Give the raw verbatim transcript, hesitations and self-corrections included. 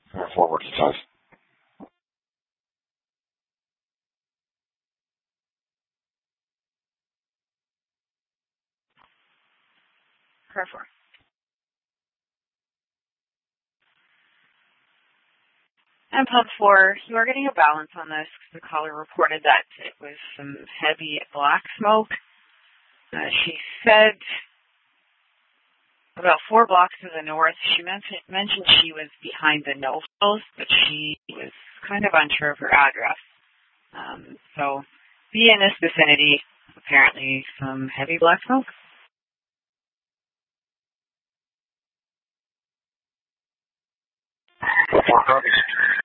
More forward, it says. Therefore. And pump four, you are getting a balance on this because the caller reported that it was some heavy black smoke. Uh, she said about four blocks to the north. She mentioned, mentioned she was behind the no frills, but she was kind of unsure of her address. Um, so be in this vicinity, apparently some heavy black smoke. Four copies.